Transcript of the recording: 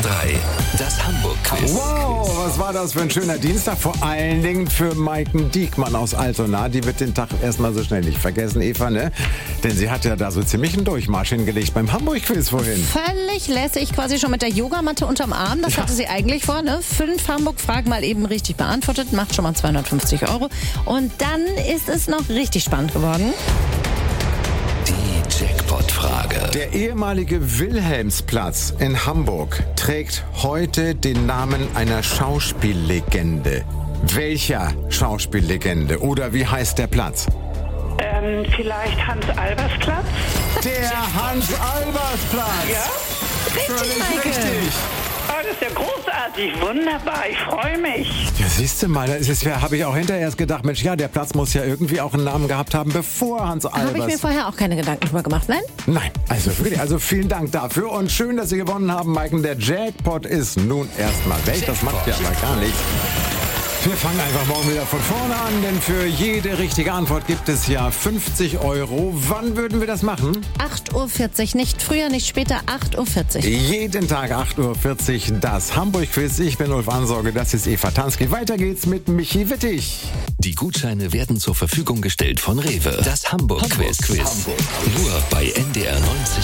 3, das Hamburg-Quiz. Wow, was war das für ein schöner Dienstag. Vor allen Dingen für Maiken Diekmann aus Altona. Die wird den Tag erstmal so schnell nicht vergessen, Eva, ne? Denn sie hat ja da so ziemlich einen Durchmarsch hingelegt beim Hamburg-Quiz vorhin. Völlig lässig, quasi schon mit der Yogamatte unterm Arm. Das hatte sie eigentlich vor, ne? 5 Hamburg-Fragen mal eben richtig beantwortet, macht schon mal 250 €. Und dann ist es noch richtig spannend geworden. Die Jackpot-Frage. Der ehemalige Wilhelmsplatz in Hamburg trägt heute den Namen einer Schauspiellegende. Welcher Schauspiellegende? Oder wie heißt der Platz? Vielleicht Hans-Albers-Platz? Der Hans-Albers-Platz! Ja? Richtig, Maike. Richtig. Oh, das ist ja großartig, wunderbar, ich freue mich. Ja, siehst du mal, habe ich auch hinterher erst gedacht, Mensch, ja, der Platz muss ja irgendwie auch einen Namen gehabt haben, bevor Hans Albers... Habe ich mir vorher auch keine Gedanken drüber gemacht, nein? Nein, also wirklich, also vielen Dank dafür und schön, dass Sie gewonnen haben, Maiken. Der Jackpot ist nun erstmal weg, das macht ja aber gar nichts. Wir fangen einfach morgen wieder von vorne an, denn für jede richtige Antwort gibt es ja 50 €. Wann würden wir das machen? 8:40 Uhr, nicht früher, nicht später, 8:40 Uhr. Jeden Tag 8:40 Uhr, das Hamburg-Quiz. Ich bin Ulf Ansorge, das ist Eva Tansky. Weiter geht's mit Michi Wittig. Die Gutscheine werden zur Verfügung gestellt von Rewe. Das Hamburg-Quiz. Nur bei NDR 90.